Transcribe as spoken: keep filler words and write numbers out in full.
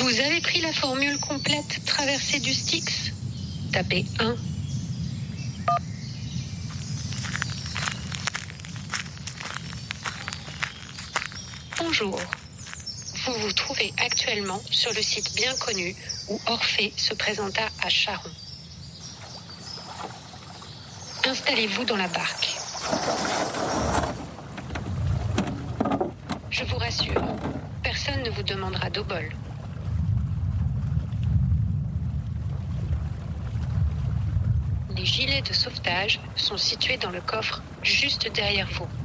Vous avez pris la formule complète traversée du Styx? Tapez un. Bonjour. Vous vous trouvez actuellement sur le site bien connu où Orphée se présenta à Charon. Installez-vous dans la barque. Je vous rassure, personne ne vous demandera d'obole. Les gilets de sauvetage sont situés dans le coffre juste derrière vous.